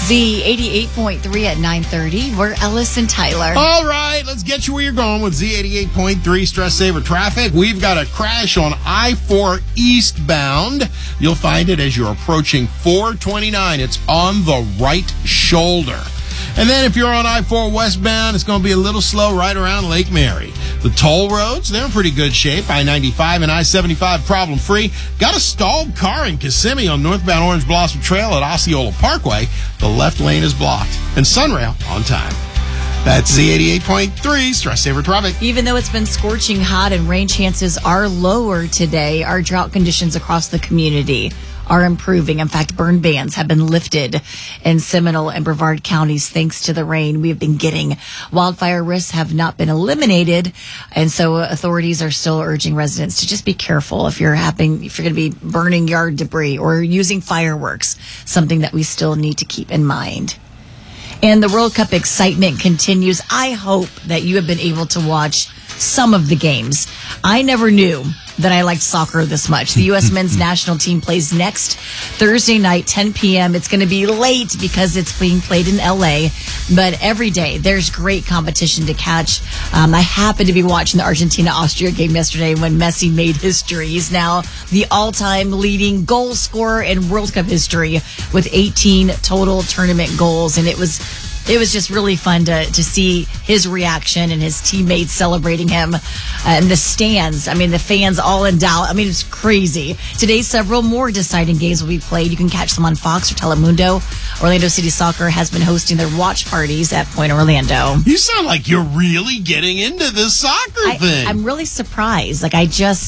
Z88.3 at 9:30. We're Ellis and Tyler. All right, let's get you where you're going with Z88.3 Stress Saver Traffic. We've got a crash on I-4 eastbound. You'll find it as you're approaching 429. It's on the right shoulder. And then if you're on I-4 westbound, it's going to be a little slow right around Lake Mary. The toll roads, they're in pretty good shape. I-95 and I-75 problem-free. Got a stalled car in Kissimmee on northbound Orange Blossom Trail at Osceola Parkway. The left lane is blocked. And Sunrail on time. That's Z88.3 Stress Saver Traffic. Even though it's been scorching hot and rain chances are lower today, our drought conditions across the community are improving. In fact, burn bans have been lifted in Seminole and Brevard counties thanks to the rain we've been getting. Wildfire risks have not been eliminated, and so authorities are still urging residents to just be careful if you're going to be burning yard debris or using fireworks, something that we still need to keep in mind. And the World Cup excitement continues. I hope that you have been able to watch some of the games. I never knew that I liked soccer this much. The U.S. men's national team plays next Thursday night, 10 p.m. It's going to be late because it's being played in L.A., but every day there's great competition to catch. I happened to be watching the Argentina-Austria game yesterday when Messi made history. He's now the all-time leading goal scorer in World Cup history with 18 total tournament goals, and it was just really fun to see his reaction and his teammates celebrating him. And the stands, I mean, the fans all in doubt. I mean, it's crazy. Today, several more deciding games will be played. You can catch them on Fox or Telemundo. Orlando City Soccer has been hosting their watch parties at Point Orlando. You sound like you're really getting into this soccer thing. I'm really surprised. Like,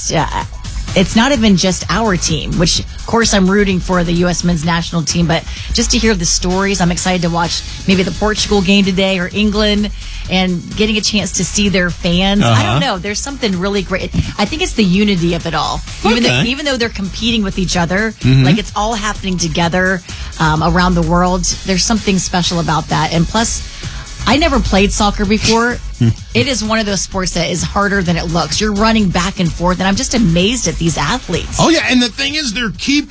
it's not even just our team, which, of course, I'm rooting for the U.S. men's national team, but just to hear the stories, I'm excited to watch maybe the Portugal game today or England and getting a chance to see their fans. I don't know. There's something really great. I think it's the unity of it all. Even though they're competing with each other, like it's all happening together around the world, there's something special about that. And plus, I never played soccer before. It is one of those sports that is harder than it looks. You're running back and forth, and I'm just amazed at these athletes. Oh, yeah, and the thing is, they're keeping